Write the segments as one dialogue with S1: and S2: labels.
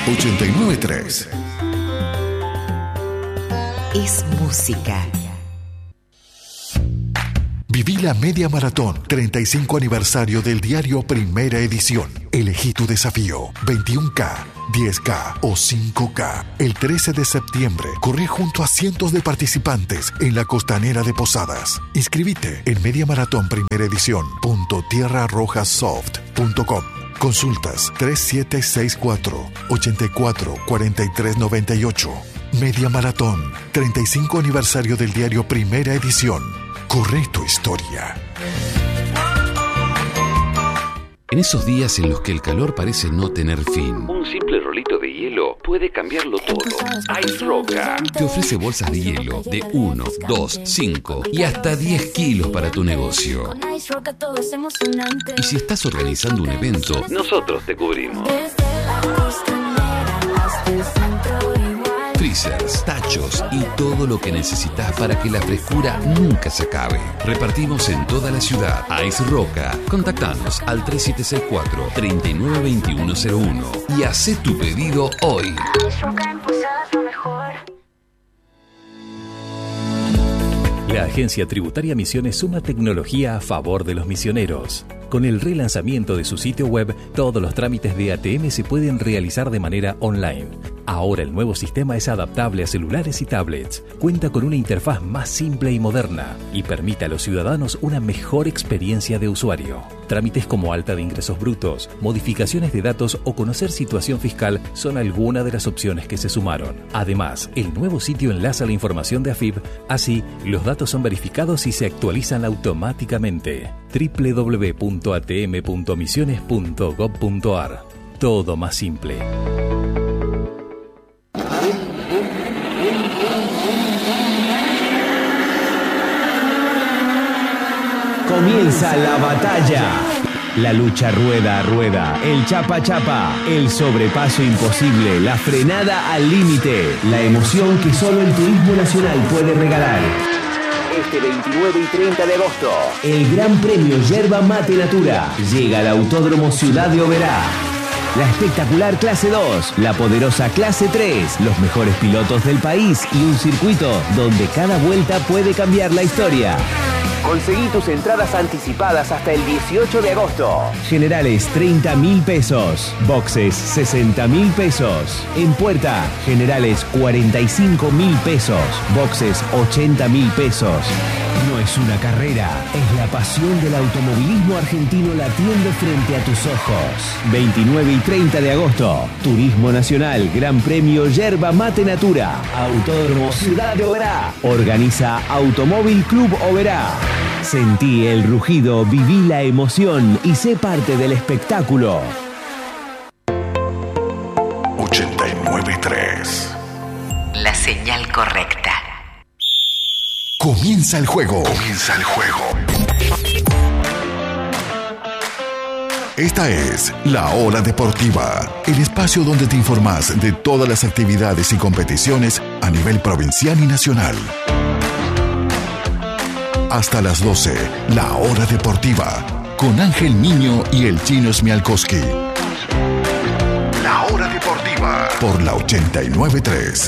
S1: 89.3
S2: es música.
S1: Viví la Media Maratón, 35 aniversario del diario Primera Edición. Elegí tu desafío, 21K, 10K o 5K. El 13 de septiembre, corrí junto a cientos de participantes en la costanera de Posadas. Inscribite en mediamaratonprimeredición.tierrarojassoft.com. Consultas 3764-844398. Media Maratón, 35 aniversario del diario Primera Edición. Corre tu historia.
S3: En esos días en los que el calor parece no tener fin,
S4: un simple rolito de hielo puede cambiarlo todo. Ice Roca
S3: te ofrece bolsas de hielo de 1, 2, 5 y hasta 10 kilos para tu negocio. Y si estás organizando un evento,
S4: nosotros te cubrimos.
S3: Freezers, tachos y todo lo que necesitas para que la frescura nunca se acabe. Repartimos en toda la ciudad. Ice Roca. Contactanos al 3764-392101 y haz tu pedido hoy.
S5: La Agencia Tributaria Misiones suma tecnología a favor de los misioneros. Con el relanzamiento de su sitio web, todos los trámites de ATM se pueden realizar de manera online. Ahora el nuevo sistema es adaptable a celulares y tablets, cuenta con una interfaz más simple y moderna y permite a los ciudadanos una mejor experiencia de usuario. Trámites como alta de ingresos brutos, modificaciones de datos o conocer situación fiscal son algunas de las opciones que se sumaron. Además, el nuevo sitio enlaza la información de AFIP, así los datos son verificados y se actualizan automáticamente. www.atm.misiones.gov.ar. Todo más simple.
S6: Comienza la batalla. La lucha rueda a rueda, el chapa a chapa, el sobrepaso imposible, la frenada al límite, la emoción que solo el Turismo Nacional puede regalar. Este 29 y 30 de agosto, el Gran Premio Yerba Mate Natura llega al Autódromo Ciudad de Oberá. La espectacular Clase 2, la poderosa Clase 3, los mejores pilotos del país y un circuito donde cada vuelta puede cambiar la historia. Conseguí tus entradas anticipadas hasta el 18 de agosto. Generales 30.000 pesos. Boxes 60.000 pesos. En puerta, generales 45.000 pesos. Boxes 80.000 pesos. No es una carrera, es la pasión del automovilismo argentino latiendo frente a tus ojos. 29 y 30 de agosto, Turismo Nacional, Gran Premio Yerba Mate Natura, Autódromo Ciudad de Oberá. Organiza Automóvil Club Oberá. Sentí el rugido, viví la emoción y sé parte del espectáculo.
S1: 89.3
S2: La señal correcta.
S1: Comienza el juego. Comienza el juego. Esta es La Hora Deportiva, el espacio donde te informas de todas las actividades y competiciones a nivel provincial y nacional. Hasta las 12, La Hora Deportiva, con Ángel Niño y el Chino Smialkowski. La Hora Deportiva, por la 89.3.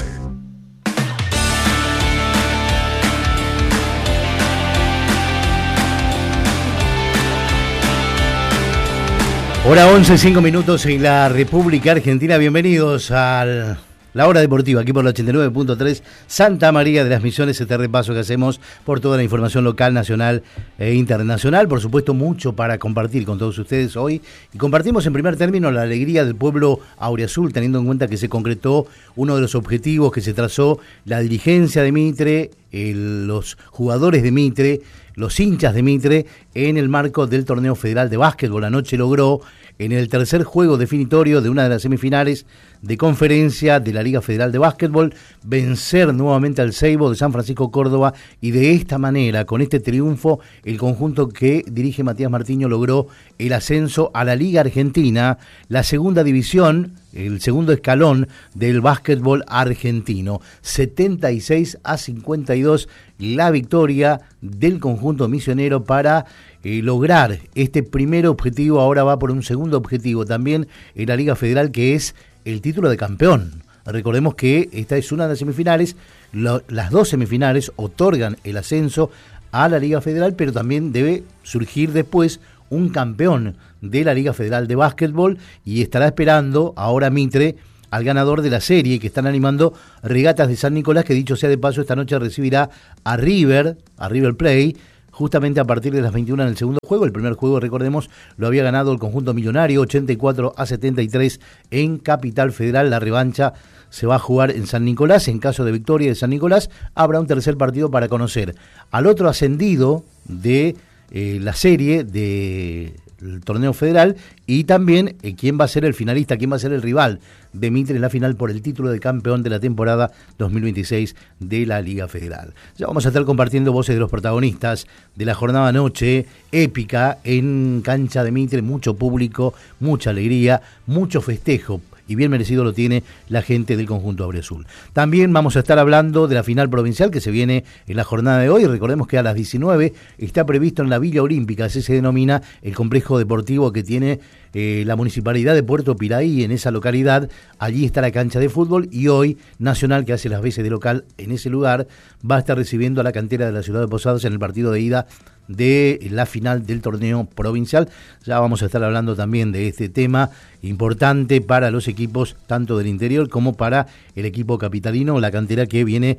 S7: Hora 11, 5 minutos en la República Argentina. Bienvenidos a La Hora Deportiva, aquí por la 89.3 Santa María de las Misiones. Este repaso que hacemos por toda la información local, nacional e internacional. Por supuesto, mucho para compartir con todos ustedes hoy. Y compartimos en primer término la alegría del pueblo auriazul, teniendo en cuenta que se concretó uno de los objetivos que se trazó la dirigencia de Mitre, los jugadores de Mitre, los hinchas de Mitre, en el marco del torneo federal de básquetbol. Anoche logró, en el tercer juego definitorio de una de las semifinales de conferencia de la Liga Federal de Básquetbol, vencer nuevamente al Seibo de San Francisco Córdoba, y de esta manera, con este triunfo, el conjunto que dirige Matías Martiño logró el ascenso a la Liga Argentina, la segunda división, el segundo escalón del básquetbol argentino. 76-52 la victoria del conjunto misionero para lograr este primer objetivo. Ahora va por un segundo objetivo también en la Liga Federal, que es el título de campeón. Recordemos que esta es una de las semifinales, las 2 semifinales otorgan el ascenso a la Liga Federal, pero también debe surgir después un campeón de la Liga Federal de Básquetbol y estará esperando ahora Mitre al ganador de la serie que están animando Regatas de San Nicolás, que dicho sea de paso esta noche recibirá a River Plate, justamente a partir de las 21 en el segundo juego. El primer juego, recordemos, lo había ganado el conjunto millonario, 84-73 en Capital Federal. La revancha se va a jugar en San Nicolás. En caso de victoria de San Nicolás, habrá un tercer partido para conocer al otro ascendido de la serie del torneo federal y también quién va a ser el finalista, quién va a ser el rival de Mitre en la final por el título de campeón de la temporada 2026 de la Liga Federal. Ya vamos a estar compartiendo voces de los protagonistas de la jornada anoche épica en cancha de Mitre, mucho público, mucha alegría, mucho festejo. Y bien merecido lo tiene la gente del conjunto auriazul. También vamos a estar hablando de la final provincial que se viene en la jornada de hoy. Recordemos que a las 19 está previsto en la Villa Olímpica, así se denomina el complejo deportivo que tiene la municipalidad de Puerto Piraí en esa localidad. Allí está la cancha de fútbol y hoy Nacional, que hace las veces de local en ese lugar, va a estar recibiendo a la cantera de la ciudad de Posadas en el partido de ida de la final del torneo provincial. Ya vamos a estar hablando también de este tema importante para los equipos tanto del interior como para el equipo capitalino, la cantera que viene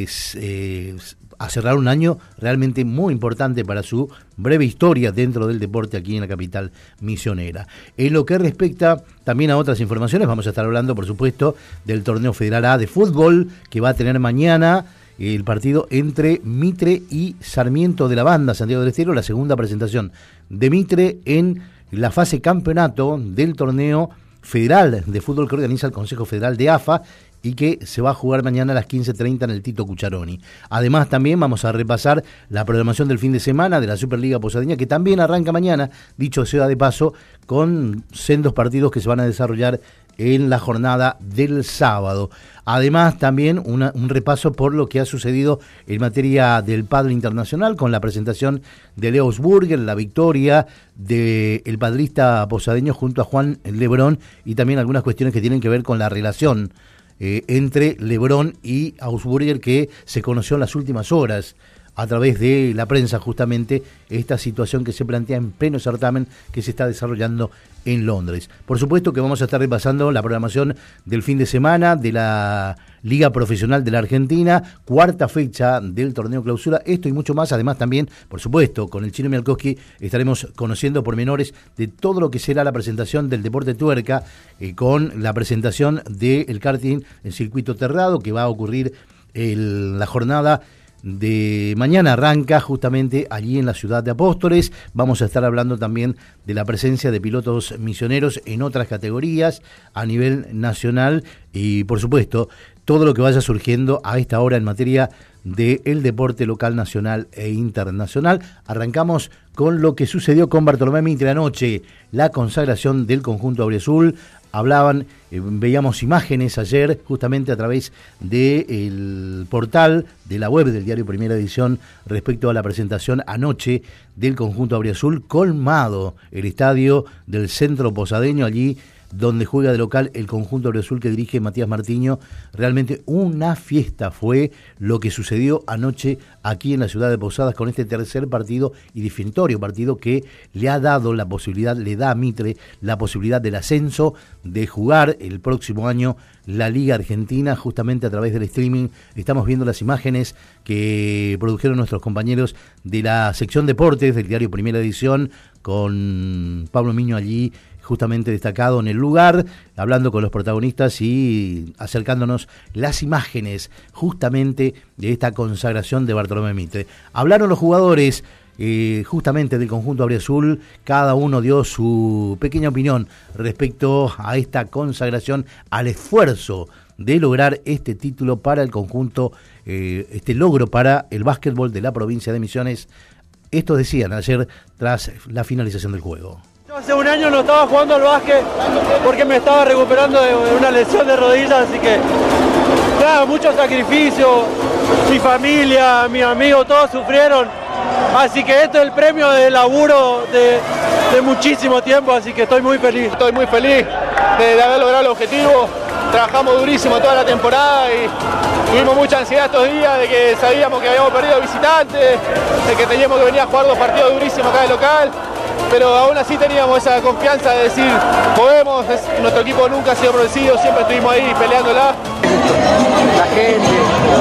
S7: a cerrar un año realmente muy importante para su breve historia dentro del deporte aquí en la capital misionera. En lo que respecta también a otras informaciones, vamos a estar hablando, por supuesto, del torneo Federal A de fútbol que va a tener mañana el partido entre Mitre y Sarmiento de la Banda, Santiago del Estero, la segunda presentación de Mitre en la fase campeonato del torneo federal de fútbol que organiza el Consejo Federal de AFA y que se va a jugar mañana a las 15:30 en el Tito Cucharoni. Además, también vamos a repasar la programación del fin de semana de la Superliga Posadeña, que también arranca mañana, dicho sea de paso, con sendos partidos que se van a desarrollar en la jornada del sábado. Además, también un repaso por lo que ha sucedido en materia del pádel internacional, con la presentación de Leo Augsburger, la victoria del padrista posadeño junto a Juan Lebrón, y también algunas cuestiones que tienen que ver con la relación entre Lebrón y Augsburger, que se conoció en las últimas horas a través de la prensa, justamente esta situación que se plantea en pleno certamen que se está desarrollando en Londres. Por supuesto que vamos a estar repasando la programación del fin de semana de la Liga Profesional de la Argentina, cuarta fecha del torneo clausura, esto y mucho más. Además también, por supuesto, con el Chino Mialkowski estaremos conociendo pormenores de todo lo que será la presentación del Deporte Tuerca, con la presentación del karting en circuito terrado que va a ocurrir la jornada de mañana. Arranca justamente allí en la ciudad de Apóstoles. Vamos a estar hablando también de la presencia de pilotos misioneros en otras categorías a nivel nacional y, por supuesto, todo lo que vaya surgiendo a esta hora en materia del deporte local, nacional e internacional. Arrancamos con lo que sucedió con Bartolomé Mitre anoche, la consagración del conjunto auriazul. Hablaban, veíamos imágenes ayer justamente a través del portal de la web del diario Primera Edición respecto a la presentación anoche del conjunto auriazul, colmado el estadio del Centro Posadeño, allí donde juega de local el conjunto auriazul que dirige Matías Martiño. Realmente una fiesta fue lo que sucedió anoche aquí en la ciudad de Posadas con este tercer partido y definitorio partido que le ha dado la posibilidad, le da a Mitre la posibilidad del ascenso, de jugar el próximo año la Liga Argentina justamente a través del streaming. Estamos viendo las imágenes que produjeron nuestros compañeros de la sección deportes del diario Primera Edición, con Pablo Miño allí justamente destacado en el lugar, hablando con los protagonistas y acercándonos las imágenes justamente de esta consagración de Bartolomé Mitre. Hablaron los jugadores justamente del conjunto auriazul, cada uno dio su pequeña opinión respecto a esta consagración, al esfuerzo de lograr este título para el conjunto, este logro para el básquetbol de la provincia de Misiones. Esto decían ayer tras la finalización del juego.
S8: Yo hace un año no estaba jugando al básquet porque me estaba recuperando de una lesión de rodillas, así que nada, mucho sacrificio, mi familia, mis amigos, todos sufrieron Así que esto es el premio de laburo de muchísimo tiempo, así que estoy muy feliz.
S9: Estoy muy feliz de haber logrado el objetivo. Trabajamos durísimo toda la temporada y tuvimos mucha ansiedad estos días de que sabíamos que habíamos perdido visitantes, de que teníamos que venir a jugar 2 partidos durísimos acá de local, pero aún así teníamos esa confianza de decir, podemos, nuestro equipo nunca ha sido por vencido, siempre estuvimos ahí peleándola.
S10: La gente,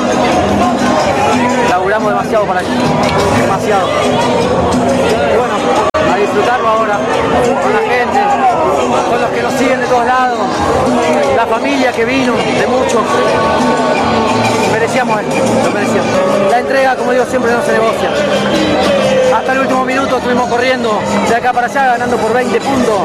S10: laburamos demasiado para allí, demasiado. Y bueno, a disfrutarlo ahora, con la gente, con los que nos siguen de todos lados, la familia que vino, de muchos. Merecíamos esto, lo merecíamos. La entrega, como digo, siempre no se negocia. Hasta el último minuto estuvimos corriendo de acá para allá, ganando por 20 puntos.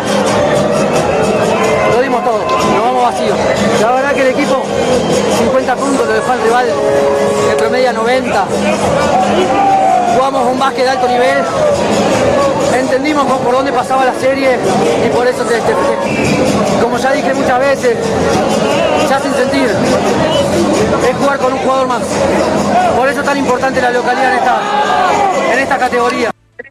S10: Lo dimos todo, nos vamos vacíos. La verdad que el equipo, 50 puntos lo dejó al rival, que promedia 90. Jugamos un básquet de alto nivel, entendimos por dónde pasaba la serie y por eso como ya dije muchas veces, ya sin sentir, es jugar con un jugador más. Por eso es tan importante la localidad en esta categoría.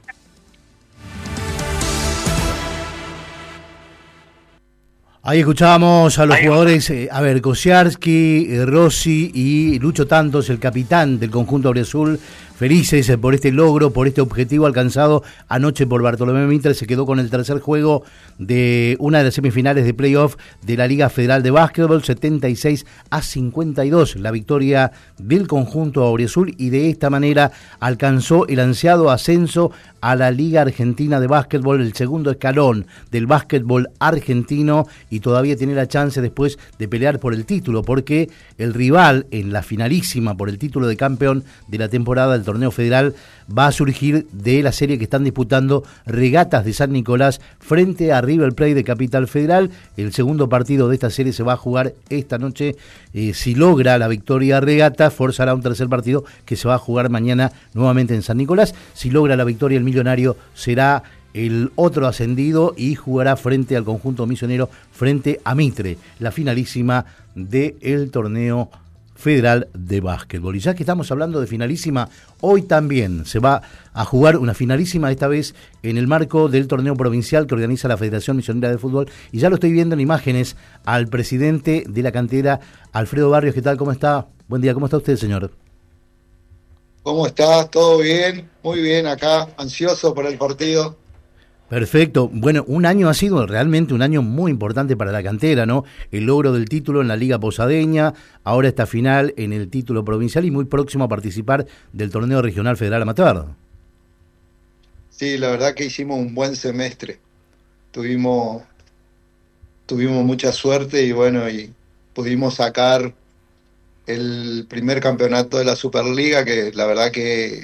S7: Ahí escuchábamos a los jugadores, Kosiarski, Rossi y Lucho Tantos, el capitán del conjunto auriazul, felices por este logro, por este objetivo alcanzado anoche por Bartolomé Mitre. Se quedó con el tercer juego de una de las semifinales de playoff de la Liga Federal de Básquetbol, 76-52, la victoria del conjunto auriazul, y de esta manera alcanzó el ansiado ascenso a la Liga Argentina de Básquetbol, el segundo escalón del básquetbol argentino, y todavía tiene la chance después de pelear por el título, porque el rival en la finalísima por el título de campeón de la temporada del torneo federal va a surgir de la serie que están disputando Regatas de San Nicolás frente a River Plate de Capital Federal. El segundo partido de esta serie se va a jugar esta noche. Si logra la victoria Regatas, forzará un tercer partido que se va a jugar mañana nuevamente en San Nicolás. Si logra la victoria el Millonario, será el otro ascendido y jugará frente al conjunto misionero, frente a Mitre, la finalísima del torneo federal de básquetbol. Y ya que estamos hablando de finalísima, hoy también se va a jugar una finalísima, esta vez en el marco del torneo provincial que organiza la Federación Misionera de Fútbol, y ya lo estoy viendo en imágenes al presidente de la cantera, Alfredo Barrios. ¿Qué tal? ¿Cómo está? Buen día, ¿cómo está usted, señor?
S11: ¿Cómo estás? ¿Todo bien? Muy bien acá, ansioso por el partido.
S7: Perfecto. Bueno, un año ha sido realmente un año muy importante para la cantera, ¿no? El logro del título en la Liga Posadeña, ahora esta final en el título provincial y muy próximo a participar del torneo regional federal amateur.
S11: Sí, la verdad que hicimos un buen semestre. Tuvimos mucha suerte y bueno, y pudimos sacar el primer campeonato de la Superliga, que la verdad que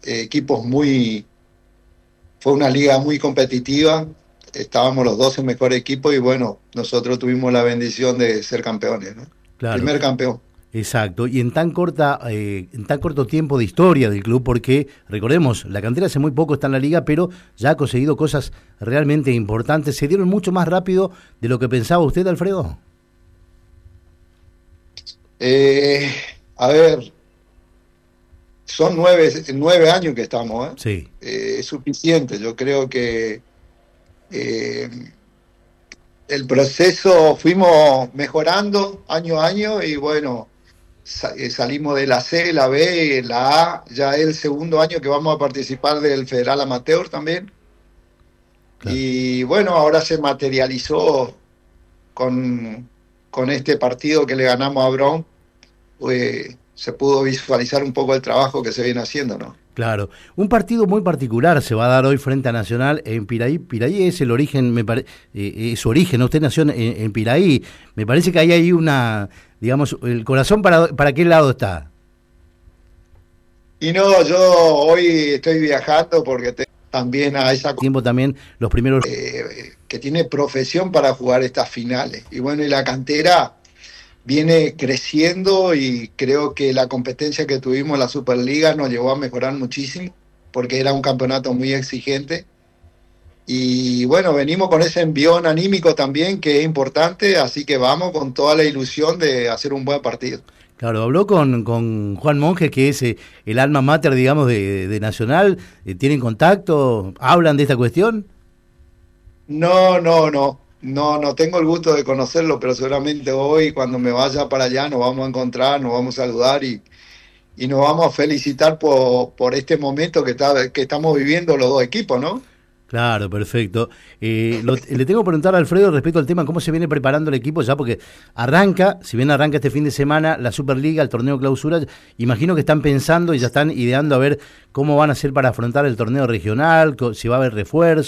S11: fue una liga muy competitiva, estábamos los 12 mejores equipos y bueno, nosotros tuvimos la bendición de ser campeones, ¿no?
S7: Claro.
S11: Primer campeón.
S7: Exacto, y en tan corto tiempo de historia del club, porque recordemos, la cantera hace muy poco está en la liga, pero ya ha conseguido cosas realmente importantes. ¿Se dieron mucho más rápido de lo que pensaba usted, Alfredo?
S11: A ver, son 9 años que estamos, ¿eh?
S7: Sí.
S11: Es suficiente. Yo creo que el proceso fuimos mejorando año a año y bueno, salimos de la C, la B, la A, ya es el segundo año que vamos a participar del Federal Amateur también. Claro. Y bueno, ahora se materializó con este partido que le ganamos a Brown, pues se pudo visualizar un poco el trabajo que se viene haciendo, ¿no?
S7: Claro, un partido muy particular se va a dar hoy frente a Nacional en Piraí. Piraí es el origen, es su origen, usted nació en Piraí. Me parece que hay una, digamos, el corazón para qué lado está.
S11: Y no, yo hoy estoy viajando porque también a esa
S7: tiempo también los primeros
S11: que tiene profesión para jugar estas finales. Y bueno, y la cantera viene creciendo y creo que la competencia que tuvimos en la Superliga nos llevó a mejorar muchísimo porque era un campeonato muy exigente y bueno, venimos con ese envión anímico también que es importante, así que vamos con toda la ilusión de hacer un buen partido.
S7: Claro, habló con Juan Monjes, que es el alma mater, digamos, de Nacional. ¿Tienen contacto? ¿Hablan de esta cuestión?
S11: No tengo el gusto de conocerlo, pero seguramente hoy cuando me vaya para allá nos vamos a encontrar, nos vamos a saludar y nos vamos a felicitar por este momento que estamos viviendo los dos equipos, ¿no?
S7: Claro, perfecto. Le tengo que preguntar a Alfredo respecto al tema, cómo se viene preparando el equipo ya, porque si bien arranca este fin de semana la Superliga, el torneo clausura, imagino que están pensando y ya están ideando a ver cómo van a hacer para afrontar el torneo regional, si va a haber refuerzo.